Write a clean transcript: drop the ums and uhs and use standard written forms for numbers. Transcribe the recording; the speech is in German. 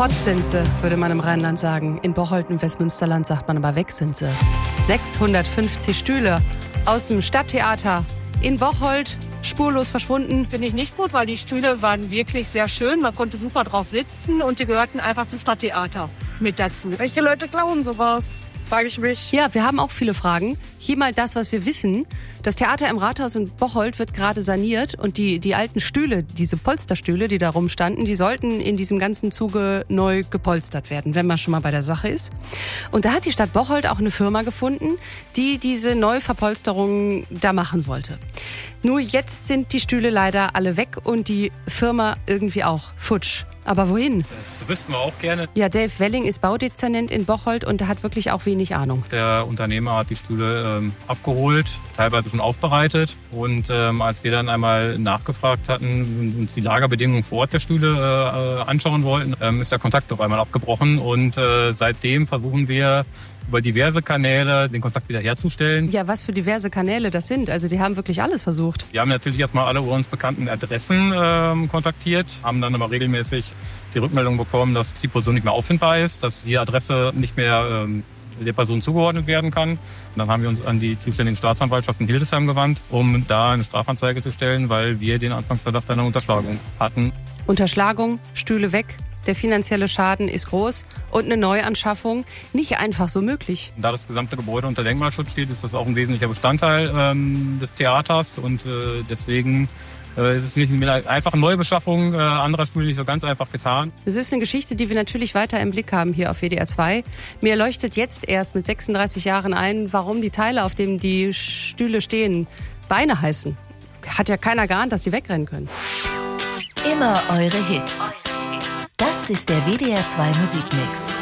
Fott sind sie, würde man im Rheinland sagen. In Bocholt im Westmünsterland sagt man aber weg sind sie. 650 Stühle aus dem Stadttheater in Bocholt spurlos verschwunden. Finde ich nicht gut, weil die Stühle waren wirklich sehr schön. Man konnte super drauf sitzen und die gehörten einfach zum Stadttheater mit dazu. Welche Leute klauen sowas? Frage ich mich. Ja, wir haben auch viele Fragen. Hier mal das, was wir wissen. Das Theater im Rathaus in Bocholt wird gerade saniert und die alten Stühle, diese Polsterstühle, die da rumstanden, die sollten in diesem ganzen Zuge neu gepolstert werden, wenn man schon mal bei der Sache ist. Und da hat die Stadt Bocholt auch eine Firma gefunden, die diese Neuverpolsterung da machen wollte. Nur jetzt sind die Stühle leider alle weg und die Firma irgendwie auch futsch. Aber wohin? Das wüssten wir auch gerne. Ja, Dave Welling ist Baudezernent in Bocholt und der hat wirklich auch wenig Ahnung. Der Unternehmer hat die Stühle abgeholt, teilweise schon aufbereitet. Und als wir dann einmal nachgefragt hatten und uns die Lagerbedingungen vor Ort der Stühle anschauen wollten, ist der Kontakt auf einmal abgebrochen. Und seitdem versuchen wir über diverse Kanäle den Kontakt wieder herzustellen. Ja, was für diverse Kanäle das sind. Also die haben wirklich alles versucht. Wir haben natürlich erstmal alle uns bekannten Adressen kontaktiert, haben dann aber regelmäßig die Rückmeldung bekommen, dass die Person nicht mehr auffindbar ist, dass die Adresse nicht mehr der Person zugeordnet werden kann. Und dann haben wir uns an die zuständigen Staatsanwaltschaft in Hildesheim gewandt, um da eine Strafanzeige zu stellen, weil wir den Anfangsverdacht einer Unterschlagung hatten. Unterschlagung, Stühle weg. Der finanzielle Schaden ist groß und eine Neuanschaffung nicht einfach so möglich. Da das gesamte Gebäude unter Denkmalschutz steht, ist das auch ein wesentlicher Bestandteil des Theaters und deswegen ist es nicht mit einer einfachen Neubeschaffung anderer Stühle nicht so ganz einfach getan. Das ist eine Geschichte, die wir natürlich weiter im Blick haben hier auf WDR 2. Mir leuchtet jetzt erst mit 36 Jahren ein, warum die Teile, auf denen die Stühle stehen, Beine heißen. Hat ja keiner geahnt, dass sie wegrennen können. Immer eure Hits. Das ist der WDR 2 Musikmix.